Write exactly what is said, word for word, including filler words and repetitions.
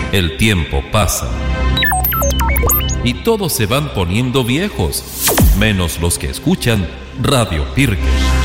El tiempo pasa y todos se van poniendo viejos, menos los que escuchan Radio Pirques.